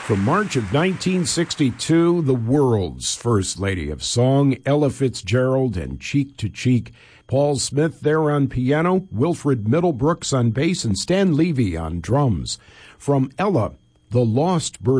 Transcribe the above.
From March of 1962, the world's first lady of song, Ella Fitzgerald, and Cheek to Cheek. Paul Smith there on piano, Wilfred Middlebrooks on bass, and Stan Levy on drums. From Ella, The Lost Birth